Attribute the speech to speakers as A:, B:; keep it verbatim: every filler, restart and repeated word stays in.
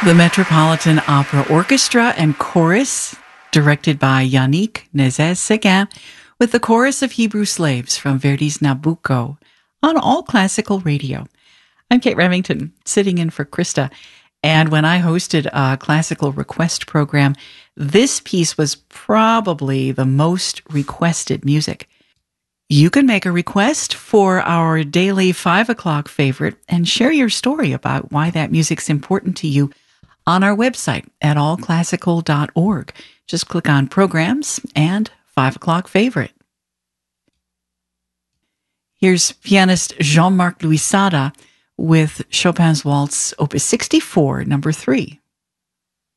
A: The Metropolitan Opera Orchestra and Chorus, directed by Yannick Nézet-Séguin, with the chorus of Hebrew slaves from Verdi's Nabucco on All Classical Radio. I'm Kate Remington, sitting in for Krista, and when I hosted a classical request program, this piece was probably the most requested music. You can make a request for our daily five o'clock favorite and share your story about why that music's important to you on our website at all classical dot org. Just click on Programs and five o'clock Favorite. Here's pianist Jean-Marc Louis Sada with Chopin's Waltz, Opus sixty-four, number three.